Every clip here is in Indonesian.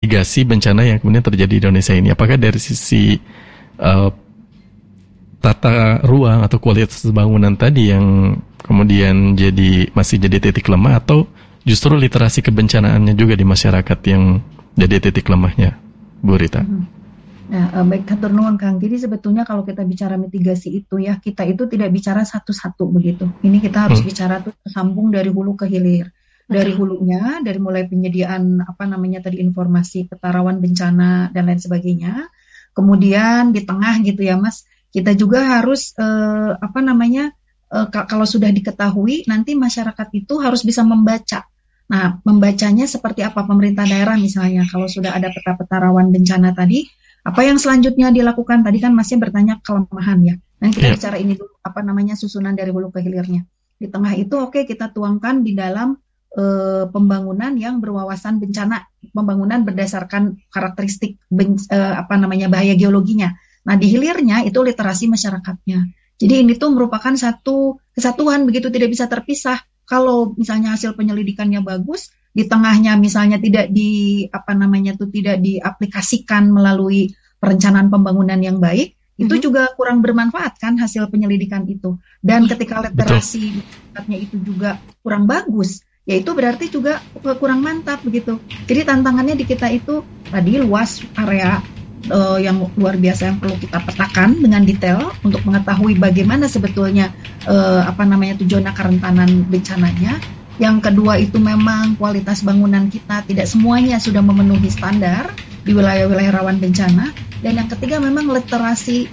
mitigasi bencana yang kemudian terjadi di Indonesia ini? Apakah dari sisi uh, tata ruang atau kualitas bangunan tadi yang kemudian masih jadi titik lemah, atau justru literasi kebencanaannya juga di masyarakat yang jadi titik lemahnya, Bu Rita? Nah, baik, hatur nuhun Kang. Jadi sebetulnya kalau kita bicara mitigasi itu ya, kita itu tidak bicara satu-satu begitu. Ini kita harus bicara tuh sambung dari hulu ke hilir. Dari hulunya, dari mulai penyediaan informasi peta rawan bencana dan lain sebagainya. Kemudian di tengah gitu ya Mas, kita juga harus kalau sudah diketahui nanti masyarakat itu harus bisa membaca. Nah, membacanya seperti apa pemerintah daerah misalnya kalau sudah ada peta-peta rawan bencana tadi, apa yang selanjutnya dilakukan? Tadi kan Masnya bertanya kelemahan ya. Nah, kita bicara ini dulu susunan dari hulu ke hilirnya. Di tengah itu kita tuangkan di dalam pembangunan yang berwawasan bencana, pembangunan berdasarkan karakteristik bahaya geologinya. Nah, di hilirnya itu literasi masyarakatnya. Jadi ini tuh merupakan satu kesatuan begitu, tidak bisa terpisah. Kalau misalnya hasil penyelidikannya bagus, di tengahnya misalnya tidak tidak diaplikasikan melalui perencanaan pembangunan yang baik, itu juga kurang bermanfaat kan hasil penyelidikan itu. Dan ketika literasi masyarakatnya itu juga kurang bagus, ya itu berarti juga kurang mantap begitu. Jadi tantangannya di kita itu tadi luas area yang luar biasa yang perlu kita petakan dengan detail untuk mengetahui bagaimana sebetulnya zona kerentanan bencananya. Yang kedua itu memang kualitas bangunan kita tidak semuanya sudah memenuhi standar di wilayah-wilayah rawan bencana. Dan yang ketiga memang literasi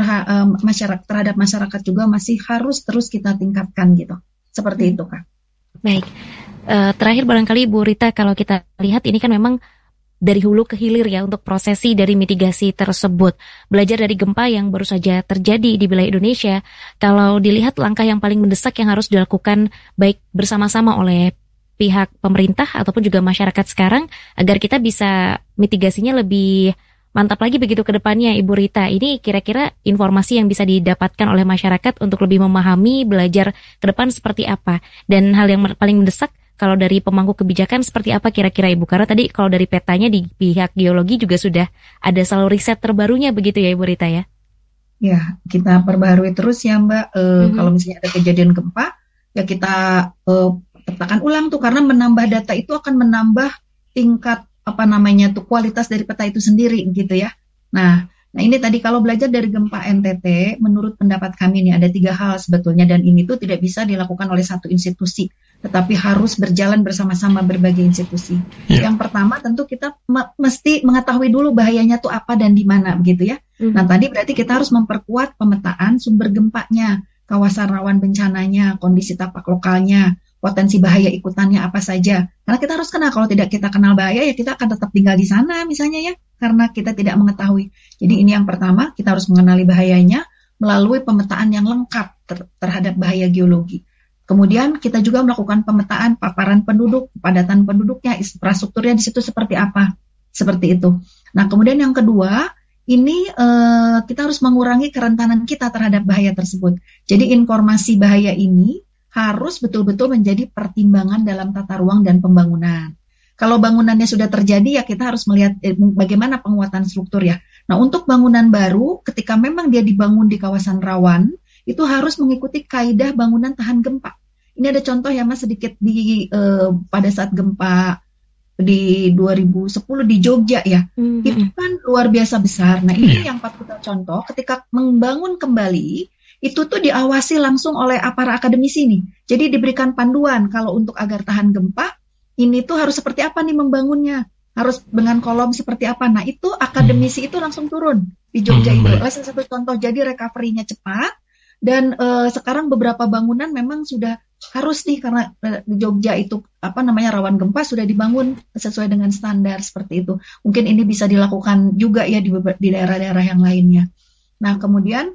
terhadap masyarakat juga masih harus terus kita tingkatkan gitu. Seperti itu Kak. Baik, terakhir barangkali Bu Rita, kalau kita lihat ini kan memang dari hulu ke hilir ya untuk prosesi dari mitigasi tersebut. Belajar dari gempa yang baru saja terjadi di wilayah Indonesia, kalau dilihat langkah yang paling mendesak yang harus dilakukan baik bersama-sama oleh pihak pemerintah ataupun juga masyarakat sekarang agar kita bisa mitigasinya lebih mantap lagi begitu ke depannya, Ibu Rita. Ini kira-kira informasi yang bisa didapatkan oleh masyarakat untuk lebih memahami, belajar ke depan seperti apa. Dan hal yang paling mendesak kalau dari pemangku kebijakan seperti apa kira-kira Ibu? Karena tadi kalau dari petanya di pihak geologi juga sudah ada selalu riset terbarunya begitu ya Ibu Rita ya? Ya, kita perbaharui terus ya Mbak. Kalau misalnya ada kejadian gempa, ya kita petakan ulang tuh, karena menambah data itu akan menambah tingkat kualitas dari peta itu sendiri gitu ya. Nah ini tadi kalau belajar dari gempa NTT, menurut pendapat kami ini ada 3 hal sebetulnya, dan ini tuh tidak bisa dilakukan oleh satu institusi, tetapi harus berjalan bersama-sama berbagai institusi. Yang pertama tentu kita mesti mengetahui dulu bahayanya tuh apa dan di mana begitu ya. Nah tadi berarti kita harus memperkuat pemetaan sumber gempanya, kawasan rawan bencananya, kondisi tapak lokalnya, potensi bahaya ikutannya apa saja. Karena kita harus kenal, kalau tidak kita kenal bahaya ya kita akan tetap tinggal di sana misalnya ya, karena kita tidak mengetahui. Jadi ini yang pertama, kita harus mengenali bahayanya melalui pemetaan yang lengkap terhadap bahaya geologi. Kemudian kita juga melakukan pemetaan paparan penduduk, padatan penduduknya, infrastrukturnya di situ seperti apa, seperti itu. Nah kemudian yang kedua, ini kita harus mengurangi kerentanan kita terhadap bahaya tersebut. Jadi informasi bahaya ini harus betul-betul menjadi pertimbangan dalam tata ruang dan pembangunan. Kalau bangunannya sudah terjadi ya kita harus melihat bagaimana penguatan struktur ya. Nah untuk bangunan baru ketika memang dia dibangun di kawasan rawan, itu harus mengikuti kaidah bangunan tahan gempa. Ini ada contoh ya Mas sedikit pada saat gempa di 2010 di Jogja ya. Itu kan luar biasa besar. Nah ini yang patut kita contoh ketika membangun kembali, itu tuh diawasi langsung oleh para akademisi nih. Jadi diberikan panduan kalau untuk agar tahan gempa, ini tuh harus seperti apa nih membangunnya. Harus dengan kolom seperti apa. Nah itu akademisi itu langsung turun di Jogja itu. Salah satu contoh, jadi recovery-nya cepat. Dan sekarang beberapa bangunan memang sudah harus nih, karena di Jogja itu rawan gempa sudah dibangun sesuai dengan standar seperti itu. Mungkin ini bisa dilakukan juga ya di daerah-daerah yang lainnya. Nah kemudian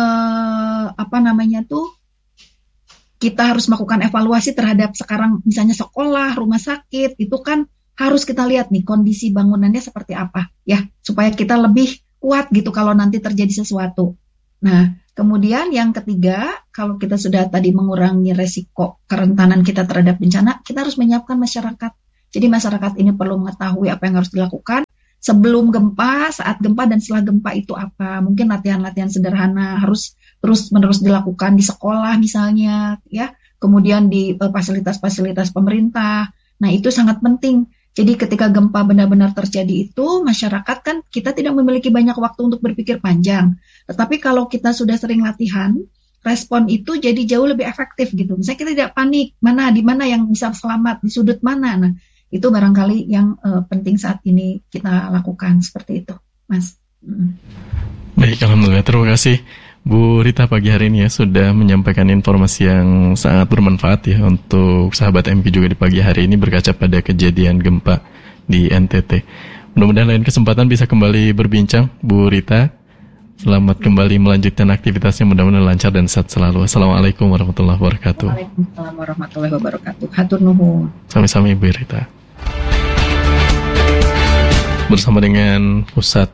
kita harus melakukan evaluasi terhadap sekarang misalnya sekolah, rumah sakit, itu kan harus kita lihat nih kondisi bangunannya seperti apa ya, supaya kita lebih kuat gitu kalau nanti terjadi sesuatu. Nah kemudian yang ketiga, kalau kita sudah tadi mengurangi resiko kerentanan kita terhadap bencana, kita harus menyiapkan masyarakat. Jadi masyarakat ini perlu mengetahui apa yang harus dilakukan sebelum gempa, saat gempa, dan setelah gempa itu apa. Mungkin latihan-latihan sederhana harus terus-menerus dilakukan di sekolah misalnya, ya. Kemudian di fasilitas-fasilitas pemerintah. Nah, itu sangat penting. Jadi ketika gempa benar-benar terjadi itu, masyarakat kan kita tidak memiliki banyak waktu untuk berpikir panjang. Tetapi kalau kita sudah sering latihan, respon itu jadi jauh lebih efektif gitu. Misalnya kita tidak panik, di mana yang bisa selamat, di sudut mana. Nah, itu barangkali yang penting saat ini kita lakukan seperti itu, Mas. Baik, alhamdulillah. Terima kasih Bu Rita pagi hari ini ya sudah menyampaikan informasi yang sangat bermanfaat ya untuk sahabat MQ juga di pagi hari ini berkaca pada kejadian gempa di NTT. Mudah-mudahan lain kesempatan bisa kembali berbincang, Bu Rita. Selamat kembali melanjutkan aktivitasnya, mudah-mudahan lancar dan sehat selalu. Assalamualaikum warahmatullahi wabarakatuh. Waalaikumsalam warahmatullahi wabarakatuh. Hatur nuhun. Sami-sami Bu Rita. Bersama dengan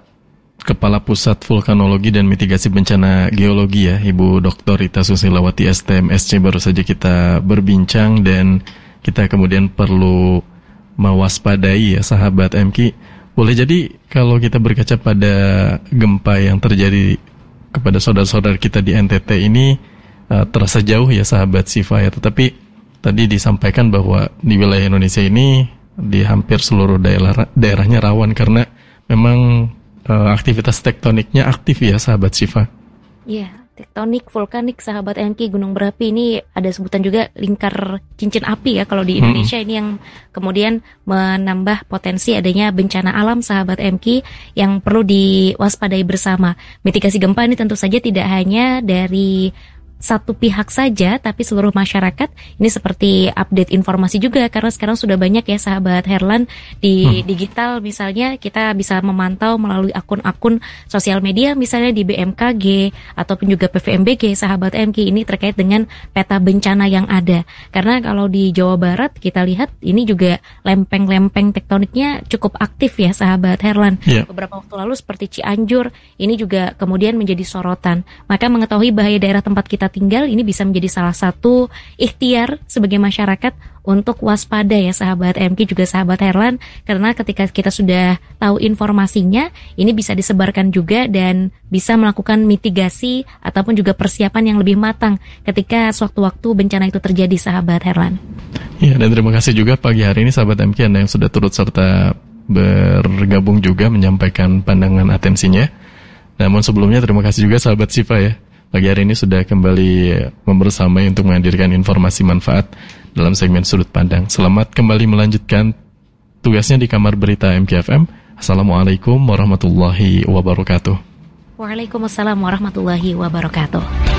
Kepala Pusat Vulkanologi dan Mitigasi Bencana Geologi ya, Ibu Dr. Rita Susilawati STMSC, baru saja kita berbincang dan kita kemudian perlu mewaspadai ya sahabat MQ. Boleh jadi kalau kita berkaca pada gempa yang terjadi kepada saudara-saudara kita di NTT ini terasa jauh ya sahabat Sifa ya, tetapi tadi disampaikan bahwa di wilayah Indonesia ini di hampir seluruh daerahnya rawan karena memang aktivitas tektoniknya aktif ya sahabat Sifa. Iya, tektonik, vulkanik sahabat MQ, gunung berapi ini ada sebutan juga lingkar cincin api ya kalau di Indonesia ini yang kemudian menambah potensi adanya bencana alam sahabat MQ yang perlu diwaspadai bersama. Mitigasi gempa ini tentu saja tidak hanya dari satu pihak saja, tapi seluruh masyarakat ini seperti update informasi juga karena sekarang sudah banyak ya sahabat Herlan di digital, misalnya kita bisa memantau melalui akun-akun sosial media misalnya di BMKG ataupun juga PVMBG sahabat MQ ini terkait dengan peta bencana yang ada. Karena kalau di Jawa Barat kita lihat ini juga lempeng-lempeng tektoniknya cukup aktif ya sahabat Herlan. Beberapa waktu lalu seperti Cianjur ini juga kemudian menjadi sorotan. Maka mengetahui bahaya daerah tempat kita tinggal ini bisa menjadi salah satu ikhtiar sebagai masyarakat untuk waspada ya sahabat MQ juga sahabat Herlan, karena ketika kita sudah tahu informasinya ini bisa disebarkan juga dan bisa melakukan mitigasi ataupun juga persiapan yang lebih matang ketika sewaktu-waktu bencana itu terjadi sahabat Herlan. Ya, dan terima kasih juga pagi hari ini sahabat MQ Anda yang sudah turut serta bergabung juga menyampaikan pandangan atensinya. Namun sebelumnya terima kasih juga sahabat Sifa ya. Pagi hari ini sudah kembali membersamai untuk menghadirkan informasi manfaat dalam segmen Sudut Pandang. Selamat kembali melanjutkan tugasnya di Kamar Berita MKFM. Assalamualaikum warahmatullahi wabarakatuh. Waalaikumsalam warahmatullahi wabarakatuh.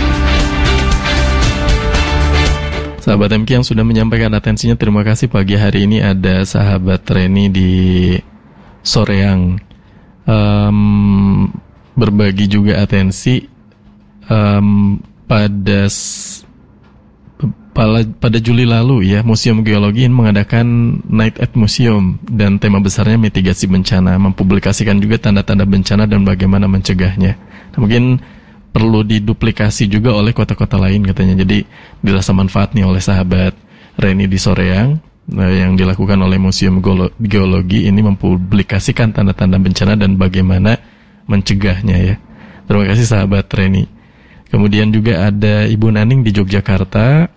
Sahabat MK yang sudah menyampaikan atensinya, terima kasih. Pagi hari ini ada sahabat Reni di Soreang berbagi juga atensi. Pada Juli lalu ya, Museum Geologi mengadakan Night at Museum dan tema besarnya mitigasi bencana, mempublikasikan juga tanda-tanda bencana dan bagaimana mencegahnya. Nah, mungkin perlu diduplikasi juga oleh kota-kota lain katanya. Jadi dirasa manfaat nih oleh sahabat Reni di Soreang yang dilakukan oleh Museum Geologi ini mempublikasikan tanda-tanda bencana dan bagaimana mencegahnya ya. Terima kasih sahabat Reni. Kemudian juga ada Ibu Naning di Yogyakarta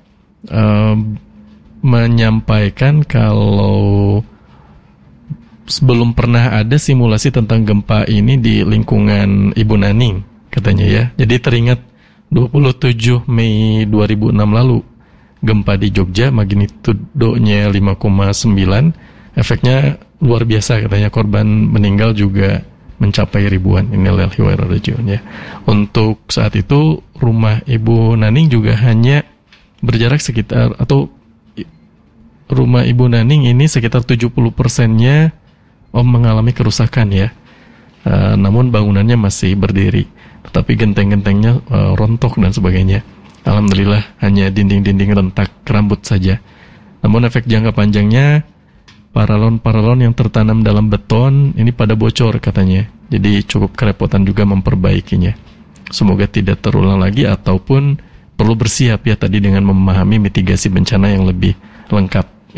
menyampaikan kalau sebelum pernah ada simulasi tentang gempa ini di lingkungan Ibu Naning katanya ya. Jadi teringat 27 Mei 2006 lalu gempa di Jogja magnitudonya 5,9, efeknya luar biasa katanya, korban meninggal juga mencapai ribuan. Innalillahi wa inna ilaihi raji'un ya. Untuk saat itu rumah Ibu Naning juga hanya berjarak sekitar, atau rumah Ibu Naning ini sekitar 70%-nya mengalami kerusakan ya. Namun bangunannya masih berdiri, tetapi genteng-gentengnya rontok dan sebagainya. Alhamdulillah hanya dinding-dinding rentak rambut saja. Namun efek jangka panjangnya, paralon-paralon yang tertanam dalam beton ini pada bocor katanya. Jadi cukup kerepotan juga memperbaikinya. Semoga tidak terulang lagi ataupun perlu bersiap ya tadi dengan memahami mitigasi bencana yang lebih lengkap.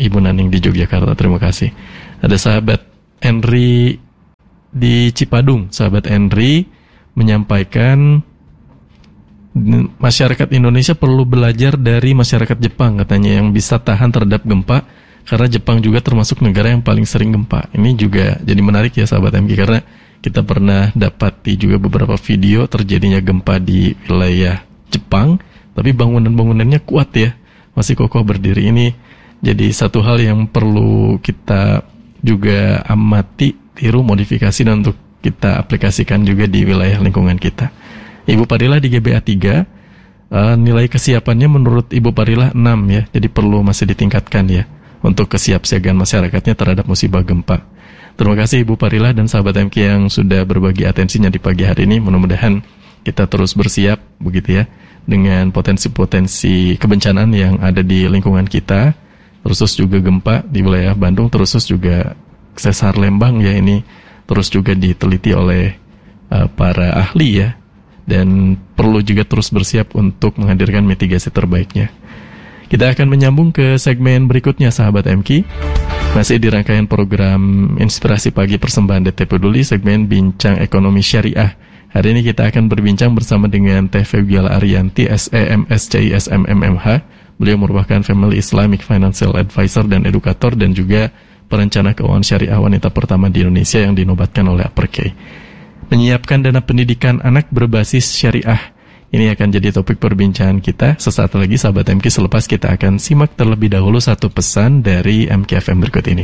Ibu Naning di Yogyakarta, terima kasih. Ada sahabat Henry di Cipadung. Sahabat Henry menyampaikan masyarakat Indonesia perlu belajar dari masyarakat Jepang katanya yang bisa tahan terhadap gempa, karena Jepang juga termasuk negara yang paling sering gempa. Ini juga jadi menarik ya sahabat MK, karena kita pernah dapati juga beberapa video terjadinya gempa di wilayah Jepang, tapi bangunan-bangunannya kuat ya, masih kokoh berdiri. Ini jadi satu hal yang perlu kita juga amati, tiru, modifikasi, dan untuk kita aplikasikan juga di wilayah lingkungan kita. Ibu Parila di GBA 3, nilai kesiapannya menurut Ibu Parila 6 ya, jadi perlu masih ditingkatkan ya untuk kesiapsiagaan masyarakatnya terhadap musibah gempa. Terima kasih Ibu Parila dan sahabat MK yang sudah berbagi atensinya di pagi hari ini. Mudah-mudahan kita terus bersiap begitu ya dengan potensi-potensi kebencanaan yang ada di lingkungan kita, terus juga gempa di wilayah Bandung, terus juga sesar Lembang ya, ini terus juga diteliti oleh para ahli ya, dan perlu juga terus bersiap untuk menghadirkan mitigasi terbaiknya. Kita akan menyambung ke segmen berikutnya sahabat MK, masih di rangkaian program Inspirasi Pagi Persembahan DT Peduli, segmen Bincang Ekonomi Syariah. Hari ini kita akan berbincang bersama dengan Teh Febiala Ariyanti, SEMSCI SMMMH. Beliau merupakan Family Islamic Financial Advisor dan edukator, dan juga perencana keuangan syariah wanita pertama di Indonesia yang dinobatkan oleh Upperkey. Menyiapkan dana pendidikan anak berbasis syariah, ini akan jadi topik perbincangan kita sesaat lagi sahabat MK. Selepas kita akan simak terlebih dahulu satu pesan dari MKFM berikut ini.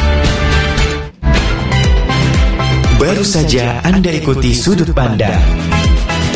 Baru saja Anda ikuti Sudut Pandang